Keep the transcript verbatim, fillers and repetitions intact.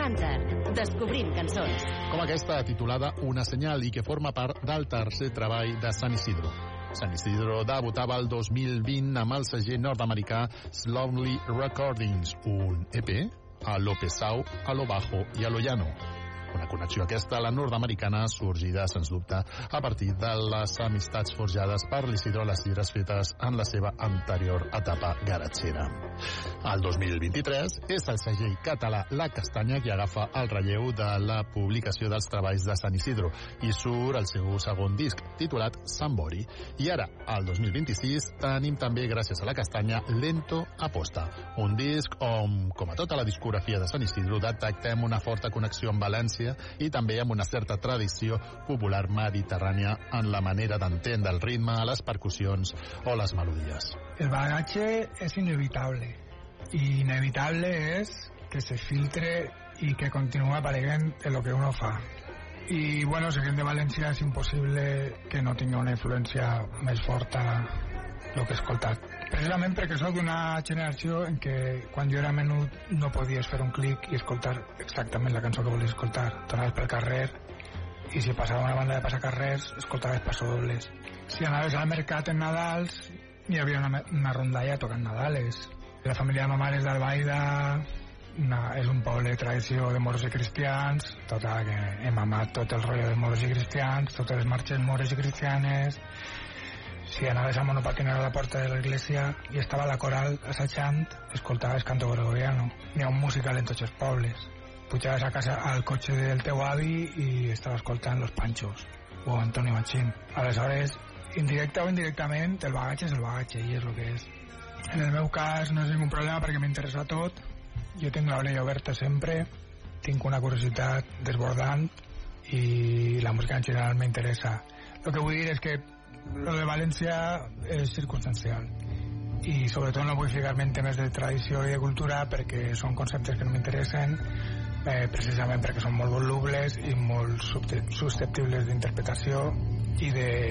Hunter. Descobrim cançons. Com aquesta titulada Una senyal i que forma part del tercer treball de San Isidro. San Isidro debutava el dos mil vint amb el segell nord-americà Slowly Recordings, un E P a lo pesau, a lo bajo i a lo llano. Una connexió aquesta, la nord-americana, sorgida, sens dubte, a partir de les amistats forjades per l'Isidro a les llibres fetes en la seva anterior etapa garatxera. El dos mil vint-i-tres és el segell català La Castanya qui agafa el relleu de la publicació dels treballs de San Isidro i surt el seu segon disc, titulat Sambori. I ara, el dos mil vint-i-sis, tenim també, gràcies a La Castanya, Lento Aposta, un disc on, com a tota la discografia de San Isidro, detectem una forta connexió amb València i també amb una certa tradició popular mediterrània en la manera d'entendre el ritme, les percussions o les melodies. El bagaje es inevitable y inevitable es que se filtre y que continúe apareguent en lo que uno fa. Y bueno, sé que de València és impossible que no tingui una influència més forta el que he escoltat. Precisament perquè soc d'una generació en què quan jo era menut no podies fer un clic i escoltar exactament la cançó que volies escoltar. Tornaves pel carrer i si passava una banda de passacarrers escoltaves passadobles. Si anaves al mercat en Nadals hi havia una, una rondalla tocant Nadales. La família de ma mare és d'Albaida, una, és un poble de tradició de moros i cristians, tota que hem amat tot el rotllo de moros i cristians, totes les marxes mores i cristianes. Si anaves a monopatinero a la porta de l'església i estava la coral assajant, escoltaves canto gregoriano. N'hi ha un musical en tots els pobles. Pujaves a casa al cotxe del teu avi i estava escoltant Los Panchos o Antonio Machín. Aleshores, indirecta o indirectament, el bagatge és el bagatge i és el que és. En el meu cas no és ningú problema perquè m'interessa tot. Jo tinc l'orella oberta sempre, tinc una curiositat desbordant i la música en general m'interessa. El que vull dir és que lo de València és circumstancial i sobretot no vull ficar-me en temes de tradició i de cultura perquè són conceptes que no m'interessen, eh, precisament perquè són molt volubles i molt susceptibles d'interpretació i de